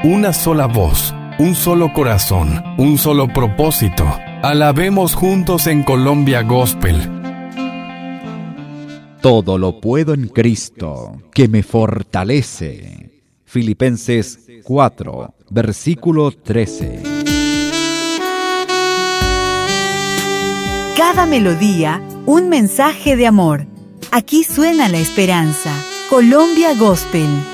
una sola voz, un solo corazón, un solo propósito. Alabemos juntos en Colombia Gospel. Todo lo puedo en Cristo, que me fortalece. Filipenses 4, versículo 13. Cada melodía, un mensaje de amor. Aquí suena la esperanza. Colombia Gospel.